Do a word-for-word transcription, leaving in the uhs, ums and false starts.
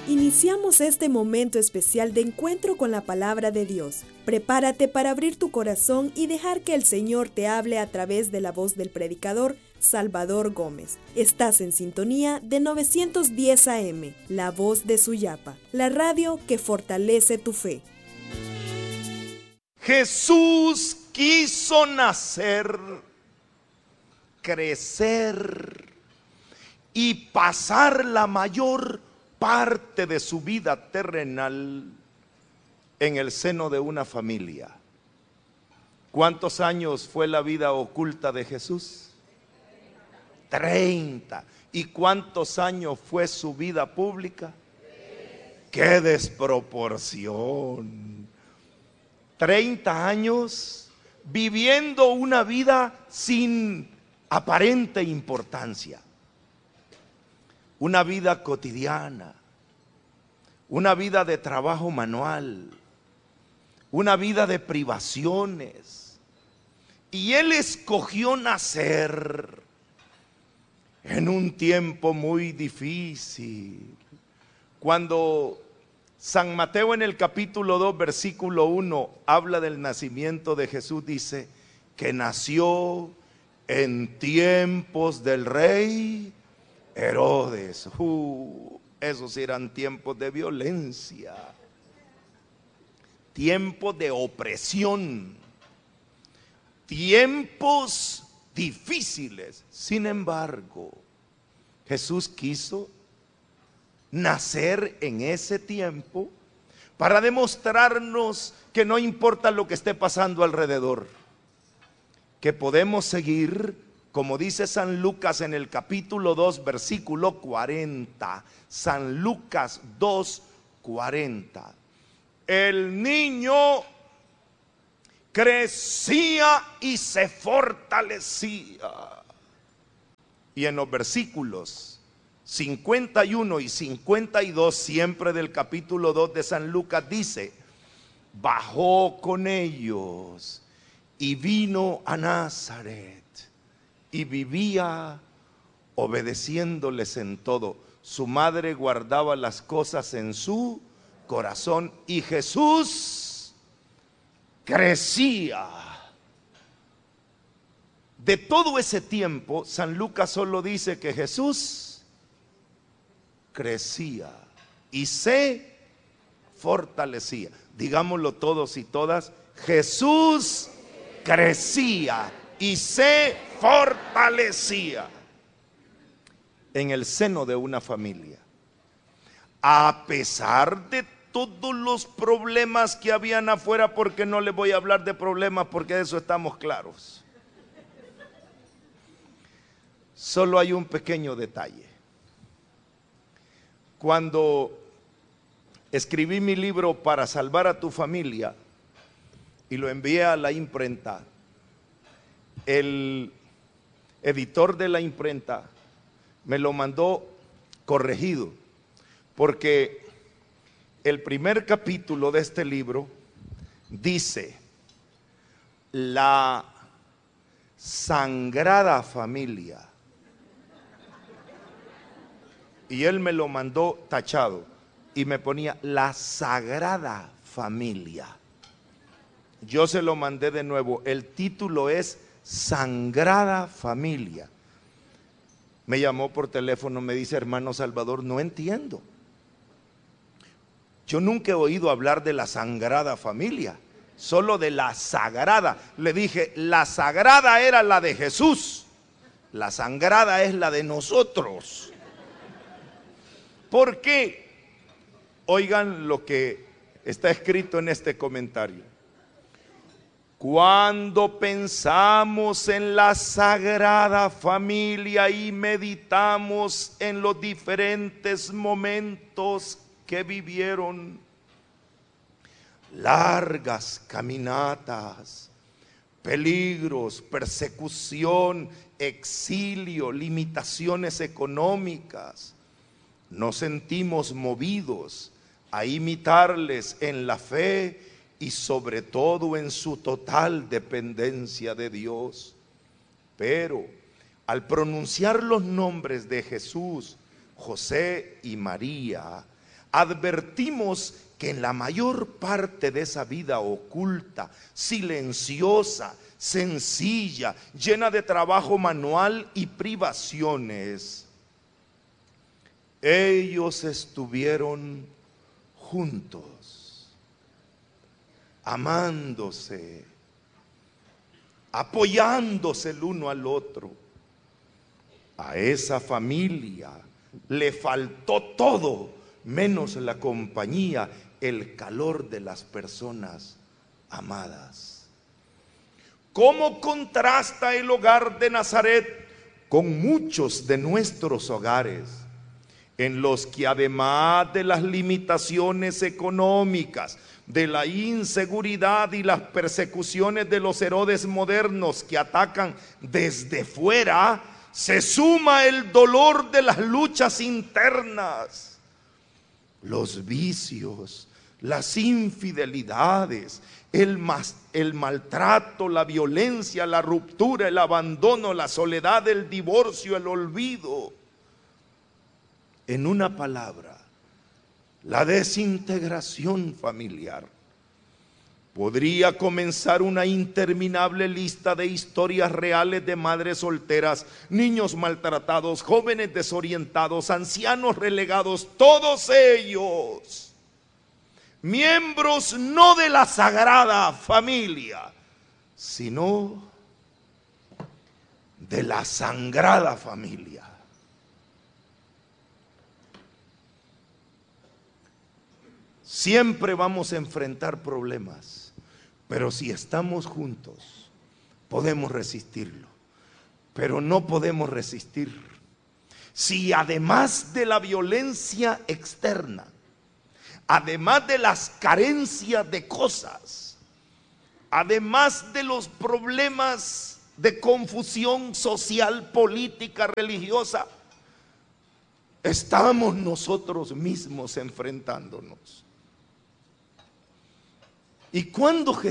Iniciamos este momento especial de encuentro con la palabra de Dios. Prepárate para abrir tu corazón y dejar que el Señor te hable a través de la voz del predicador Salvador Gómez. Estás en sintonía de novecientos diez A M, la voz de Suyapa, la radio que fortalece tu fe. Jesús quiso nacer, crecer y pasar la mayor parte de su vida terrenal en el seno de una familia. ¿Cuántos años fue la vida oculta de Jesús? Treinta. ¿Y cuántos años fue su vida pública? ¡Qué desproporción! Treinta años viviendo una vida sin aparente importancia. Una vida cotidiana, una vida de trabajo manual, una vida de privaciones. Y él escogió nacer en un tiempo muy difícil. Cuando San Mateo en el capítulo dos, versículo uno, habla del nacimiento de Jesús, dice que nació en tiempos del rey Herodes. Uh, esos eran tiempos de violencia, tiempos de opresión, tiempos difíciles. Sin embargo, Jesús quiso nacer en ese tiempo para demostrarnos que no importa lo que esté pasando alrededor, que podemos seguir, como dice San Lucas en el capítulo dos, versículo cuarenta. San Lucas dos, cuarenta. El niño crecía y se fortalecía. Y en los versículos cincuenta y uno y cincuenta y dos, siempre del capítulo dos de San Lucas, dice: bajó con ellos y vino a Nazaret y vivía obedeciéndoles en todo. Su madre guardaba las cosas en su corazón y Jesús crecía. De todo ese tiempo, San Lucas solo dice que Jesús crecía y se fortalecía. Digámoslo todos y todas: Jesús crecía y se fortalecía en el seno de una familia, a pesar de todos los problemas que habían afuera, porque no les voy a hablar de problemas, porque de eso estamos claros. Solo hay un pequeño detalle. Cuando escribí mi libro Para salvar a tu familia y lo envié a la imprenta, el editor de la imprenta me lo mandó corregido, porque el primer capítulo de este libro dice: la Sagrada Familia, y él me lo mandó tachado y me ponía la Sagrada Familia. Yo se lo mandé de nuevo, el título es Sagrada Familia. Me llamó por teléfono, me dice: hermano Salvador, no entiendo. Yo nunca he oído hablar de la Sagrada Familia, solo de la Sagrada. Le dije: la Sagrada era la de Jesús, la Sagrada es la de nosotros. ¿Por qué? Oigan lo que está escrito en este comentario. Cuando pensamos en la Sagrada Familia y meditamos en los diferentes momentos que vivieron, largas caminatas, peligros, persecución, exilio, limitaciones económicas, nos sentimos movidos a imitarles en la fe y sobre todo en su total dependencia de Dios. Pero al pronunciar los nombres de Jesús, José y María, advertimos que en la mayor parte de esa vida oculta, silenciosa, sencilla, llena de trabajo manual y privaciones, ellos estuvieron juntos, amándose, apoyándose el uno al otro. A esa familia le faltó todo, menos la compañía, el calor de las personas amadas. ¿Cómo contrasta el hogar de Nazaret con muchos de nuestros hogares, en los que además de las limitaciones económicas, de la inseguridad y las persecuciones de los Herodes modernos que atacan desde fuera, se suma el dolor de las luchas internas, los vicios, las infidelidades, el, mas, el maltrato, la violencia, la ruptura, el abandono, la soledad, el divorcio, el olvido? En una palabra, la desintegración familiar. Podría comenzar una interminable lista de historias reales de madres solteras, niños maltratados, jóvenes desorientados, ancianos relegados, todos ellos miembros no de la sagrada familia, sino de la sangrada familia. Siempre vamos a enfrentar problemas, pero si estamos juntos, podemos resistirlo. Pero no podemos resistir si además de la violencia externa, además de las carencias de cosas, además de los problemas de confusión social, política, religiosa, estamos nosotros mismos enfrentándonos. Y cuando Jesús